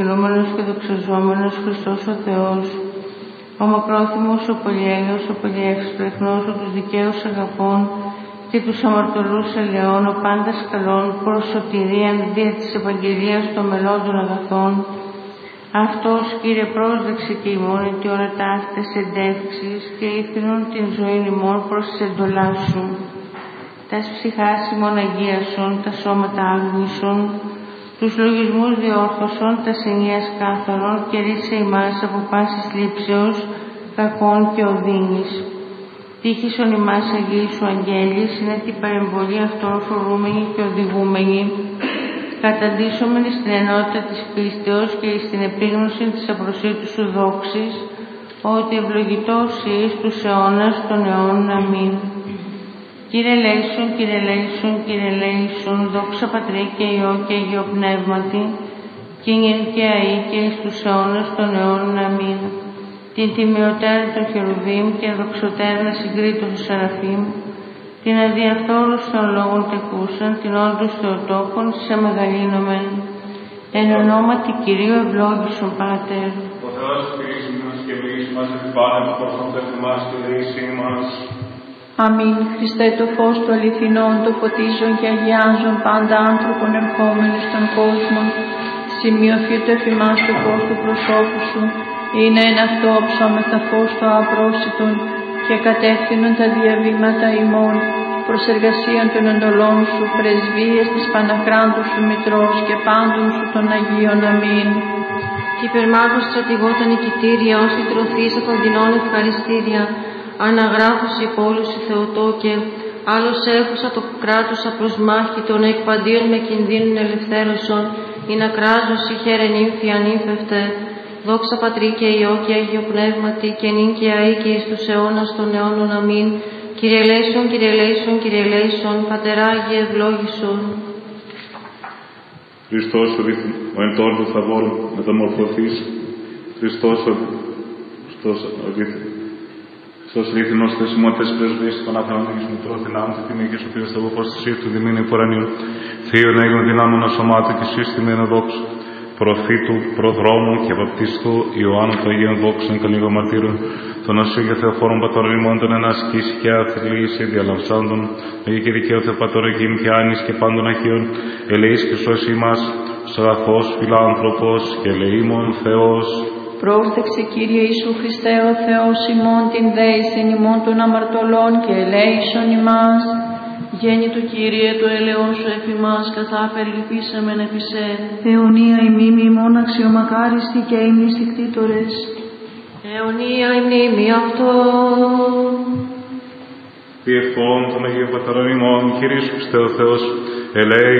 Γενόμενος και δοξαζόμενος Χριστός ο Θεός, ο μακρόθυμος, ο πολυέλεος, ο πολυεύσπλεχνος, ο τους δικαίους αγαπών και τους αμαρτωλούς ελαιών, ο πάντας καλών προς σωτηρίαν δια της Ευαγγελίας των μελών αγαθών. Αυτός, Κύριε, πρόσδεξε και ημών τη ώρα ταύτες εντεύξεις και ήθινον την ζωή ημών προς τις εντολάς σου. Τας ψυχάς ημών αγίασον, τα σώματα άγνησον, τους λογισμούς διόρθωσον, τας ενίας κάθαρον και ρίσε ημάς από πάσης λήψεως, κακών και οδύνης. Τύχησον ημάς Αγίοι σου αγγέλης, είναι την παρεμβολή αυτών φορούμενοι και οδηγούμενοι, καταντήσομενοι στην ενότητα της πίστεως και στην επίγνωση της απροσίτου σου δόξης, ότι ευλογητός εις τους αιώνας των αιώνων. Αμήν. Κύριε ελέησον, Κύριε ελέησον, Κύριε ελέησον, δόξα Πατρί και Υιό και Αγίο Πνεύματι, και νυν και αεί και εις τους αιώνας των αιώνων. Αμήν. Την τιμιωτέρα των χερουβίμ και δοξωτέρα συγκρίτων του Σεραφείμ, την αδιαφθόρους των λόγων τεκούσαν, την όντως Θεοτόκων σε μεγαλύνομεν. Εν ονόματι Κυρίου ευλόγησον Πάτερ. Ο Θεός πυρήσει μας και εμείς μας επιβάλλει προς τον τεθυμάς και δεήσή μας. Αμήν. Χριστέ το φως του αληθινών, το φωτίζον και αγιάζον πάντα άνθρωπον ερχόμενους στον κόσμο. Σημειωθεί το εφημάς το φως του προσώπου σου, είναι εν αυτό ψώμεθα φως το απρόσιτον και κατεύθυνον τα διαβήματα ημών προς εργασίαν των εντολών σου, πρεσβείες της Παναχράντου σου Μητρός και πάντων σου των Αγίων. Αμήν. Κι υπερμάχος στρατηγό τα νικητήρια, όσοι τρωθείς αφαντινών ευχαριστήρια, αναγράφους υπόλους η Θεοτόκε, άλλος έχουσα το κράτος απροσμάχητον, εκ παντίον με κινδύνουν ελευθέρωσον, ή να κράζος η χαίρεν ύμφη ανήφευτε. Δόξα Πατρί και Υιό και Αγίο Πνεύματι, και νυν και αεί και εις τους αιώνας των αιώνων. Αμήν. Κύριε ελέησον, Κύριε ελέησον, Κύριε ελέησον, Πατερά Άγιε ευλόγησον. Χριστός ο εν τόρδου θαβόρ μεταμορφωθείς, Χριστός ρήθινος θεσμότες πρεσβείες των Αθανατικής Μητρός δυνάμουν τη τιμή και σοφίας του αποστασίου του δημήνου φορανίου. Θείον έγινον δυνάμωνα σωμάτου και σύστημα ενοδόξου. Προφήτου, προδρόμου και βαπτιστού Ιωάννου του Αγίων Δόξων και λίγο μαρτύρων, των Οσίου και Θεοφόρων Πατώρων ημών, των ενασκήσει και αθλήσει διαλαμψάντων, Αγίου και δικαίου Θεοπατώρων και Άνης και πάντων Αγίων, ελεείς και σώσει μας, αγαθός φιλάνθρωπος και ελεήμων Θεός. Πρόστεξε Κύριε Ιησού Χριστέ ο Θεός ημών την δέησεν ημών των αμαρτωλών και ελέησον ημάς. Γέννη του Κύριε το έλεον σου εφ' ημάς, καθά περιλυπήσαμεν επί σε. Αιωνία η μνήμη ημών αξιομακάριστη και ύμνης οι κτήτορες. Αιωνία η μνήμη αυτών. Διευκόν των Αγίων Πατέρων ημών, Κύριε Ιησού Χριστέ ο Θεός, ελέη